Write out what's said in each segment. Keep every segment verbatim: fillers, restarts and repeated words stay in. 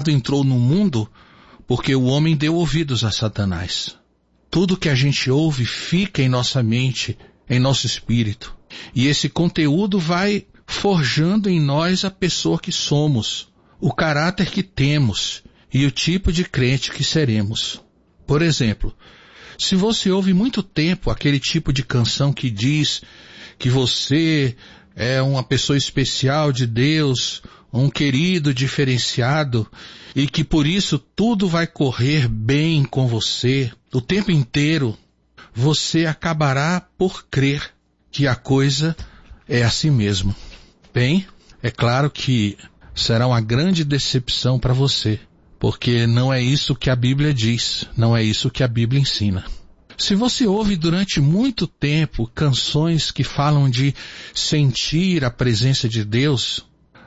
pecado entrou no mundo porque o homem deu ouvidos a Satanás. Tudo que a gente ouve fica em nossa mente, em nosso espírito. E esse conteúdo vai forjando em nós a pessoa que somos, o caráter que temos e o tipo de crente que seremos. Por exemplo, se você ouve muito tempo aquele tipo de canção que diz que você é uma pessoa especial de Deus, um querido diferenciado, e que por isso tudo vai correr bem com você o tempo inteiro, você acabará por crer que a coisa é assim mesmo. Bem, é claro que será uma grande decepção para você, porque não é isso que a Bíblia diz, não é isso que a Bíblia ensina. Se você ouve durante muito tempo canções que falam de sentir a presença de Deus,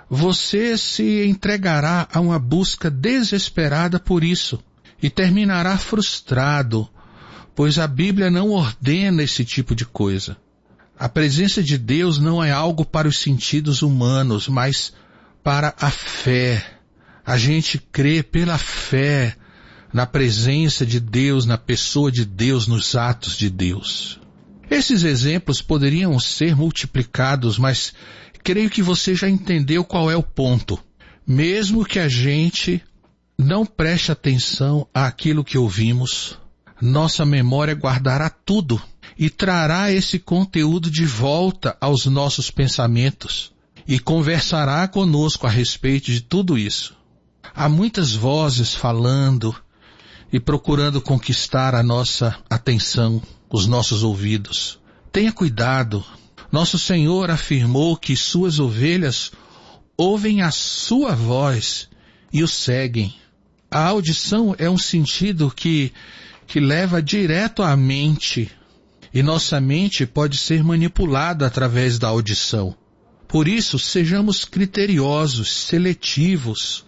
você se entregará a uma busca desesperada por isso e terminará frustrado, pois a Bíblia não ordena esse tipo de coisa. A presença de Deus não é algo para os sentidos humanos, mas para a fé. A gente crê pela fé na presença de Deus, na pessoa de Deus, nos atos de Deus. Esses exemplos poderiam ser multiplicados, mas creio que você já entendeu qual é o ponto. Mesmo que a gente não preste atenção àquilo que ouvimos, nossa memória guardará tudo e trará esse conteúdo de volta aos nossos pensamentos e conversará conosco a respeito de tudo isso. Há muitas vozes falando e procurando conquistar a nossa atenção, os nossos ouvidos. Tenha cuidado. Nosso Senhor afirmou que suas ovelhas ouvem a sua voz e o seguem. A audição é um sentido que, que leva direto à mente, e nossa mente pode ser manipulada através da audição. Por isso, sejamos criteriosos, seletivos.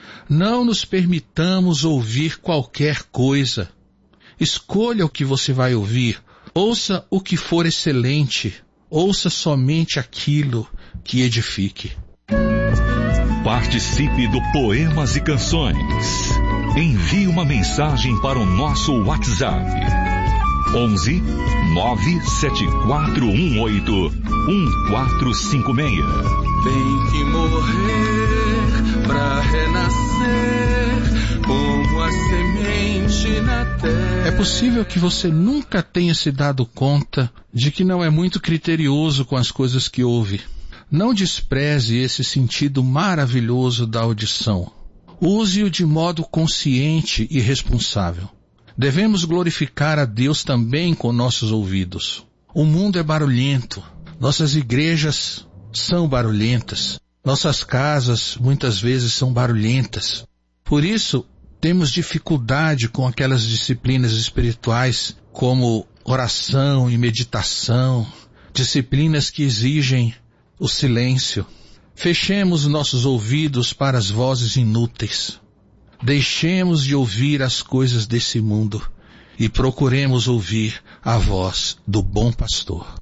Não nos permitamos ouvir qualquer coisa. Escolha o que você vai ouvir. Ouça o que for excelente. Ouça somente aquilo que edifique. Participe do Poemas e Canções. Envie uma mensagem para o nosso WhatsApp. onze nove sete quatro um oito um quatro cinco seis. Tem que morrer pra renascer como a semente na terra. É possível que você nunca tenha se dado conta de que não é muito criterioso com as coisas que ouve. Não despreze esse sentido maravilhoso da audição. Use-o de modo consciente e responsável. Devemos glorificar a Deus também com nossos ouvidos. O mundo é barulhento. Nossas igrejas são barulhentas. Nossas casas muitas vezes são barulhentas. Por isso, temos dificuldade com aquelas disciplinas espirituais como oração e meditação, disciplinas que exigem o silêncio. Fechemos nossos ouvidos para as vozes inúteis. Deixemos de ouvir as coisas desse mundo e procuremos ouvir a voz do bom pastor.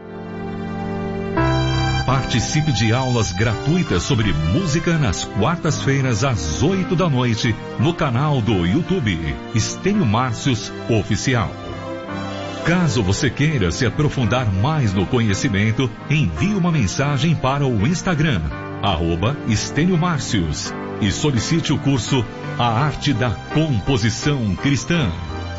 Participe de aulas gratuitas sobre música nas quartas-feiras às oito da noite no canal do YouTube Estênio Márcios Oficial. Caso você queira se aprofundar mais no conhecimento, envie uma mensagem para o Instagram, arroba Estênio Márcios, e solicite o curso A Arte da Composição Cristã.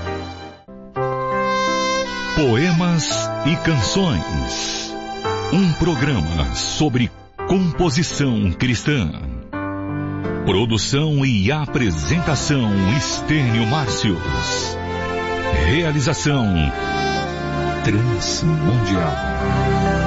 Poemas e Canções. Um programa sobre composição cristã. Produção e apresentação Estênio Márcios. Realização Transmundial.